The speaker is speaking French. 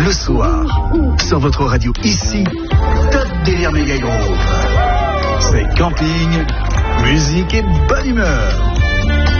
le soir, sur votre radio ici, Top Délire Méga Groove. C'est camping, musique et bonne humeur.